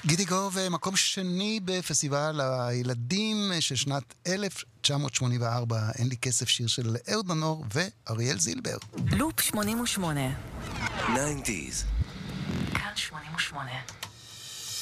גידי גוב, מקום שני בפסטיבל הילדים של שנת 1984, אין לי כסף, שיר של אהוד מנור ואריאל זילבר. לופ 88 90s כאן 88